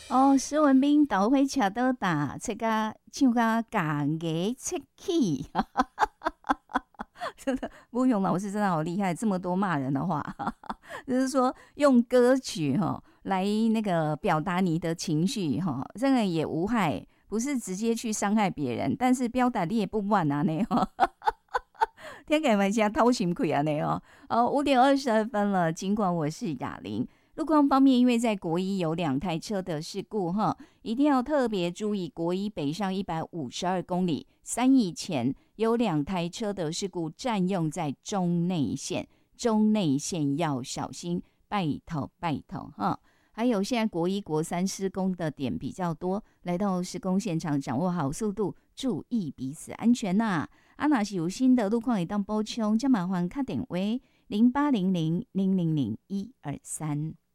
哦，施文斌导会车倒打，这个唱个假牙切气，真的，吴勇老师真的好厉害，这么多骂人的话，就是说用歌曲哈来那个表达你的情绪哈，这个也无害，不是直接去伤害别人，但是表达你也不满啊那哈。天给玩家掏心亏啊那哦，5:22了。尽管我是哑铃，路况方面，因为在国一有2台车的事故哈，一定要特别注意。国一北上152公里，3以前有2台车的事故占用在中内线，中内线要小心，拜托拜托哈。还有现在国一、国三施工的点比较多，来到施工现场，掌握好速度，注意彼此安全呐、若是有新的路况会当补充，就麻烦打电话0800000123。